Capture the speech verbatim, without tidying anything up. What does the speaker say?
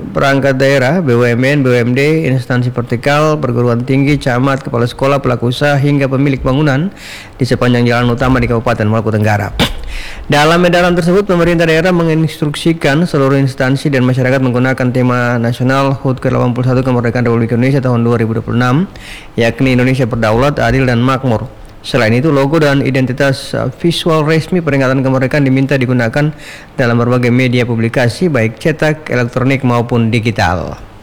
perangkat daerah, B U M N, B U M D, instansi vertikal, perguruan tinggi, camat, kepala sekolah, pelaku usaha, hingga pemilik bangunan di sepanjang jalan utama di Kabupaten Maluku Tenggara. Dalam edaran tersebut, pemerintah daerah menginstruksikan seluruh instansi dan masyarakat menggunakan tema nasional H U T ke delapan puluh satu Kemerdekaan Republik Indonesia tahun dua ribu dua puluh enam, yakni Indonesia Berdaulat, Adil, dan Makmur. Selain itu, logo dan identitas visual resmi peringatan kemerdekaan diminta digunakan dalam berbagai media publikasi, baik cetak, elektronik, maupun digital.